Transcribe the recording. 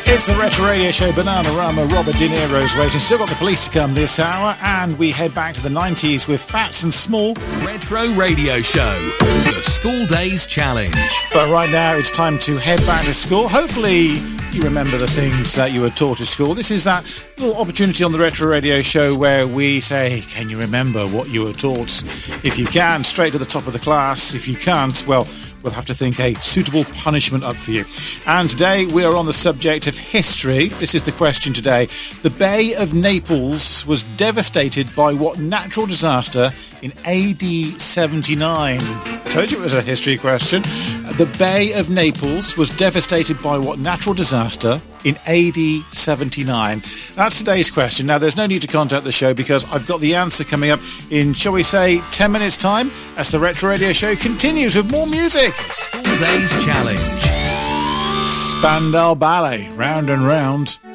It's the Retro Radio Show, Bananarama, Robert De Niro's waiting. Still got the police to come this hour, and we head back to the 90s with Fats and Small. Retro Radio Show, the School Days Challenge. But right now, it's time to head back to school. Hopefully, you remember the things that you were taught at school. This is that little opportunity on the Retro Radio Show where we say, can you remember what you were taught? If you can, straight to the top of the class. If you can't, well, we'll have to think a suitable punishment up for you. And today we are on the subject of history. This is the question today. The Bay of Naples was devastated by what natural disaster in AD 79? I told you it was a history question. The Bay of Naples was devastated by what natural disaster in AD 79? That's today's question. Now, there's no need to contact the show because I've got the answer coming up in, shall we say, 10 minutes' time as the Retro Radio Show continues with more music. School Days Challenge. Spandau Ballet, Round and Round.